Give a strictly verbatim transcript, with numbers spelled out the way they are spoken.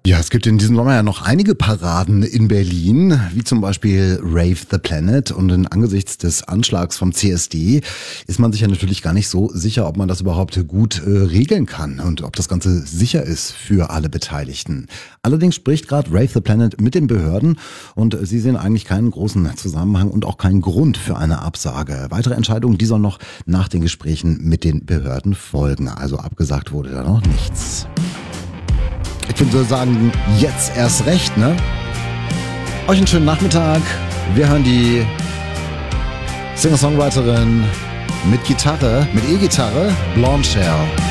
Ja, es gibt in diesem Sommer ja noch einige Paraden in Berlin, wie zum Beispiel Rave the Planet. Und in angesichts des Anschlags vom C S D ist man sich ja natürlich gar nicht so sicher, ob man das überhaupt gut äh, regeln kann und ob das Ganze sicher ist für alle Beteiligten. Allerdings spricht gerade Rave the Planet mit den Behörden und sie sehen eigentlich keinen großen Zusammenhang und auch keinen Grund für eine Absage. Weitere Entscheidungen, die sollen noch nach den Gesprächen mit den Behörden folgen. Also abgesagt wurde da noch nichts. Ich würde sagen, jetzt erst recht, ne? Euch einen schönen Nachmittag. Wir hören die Singer-Songwriterin mit Gitarre, mit E-Gitarre, Blonde Shell.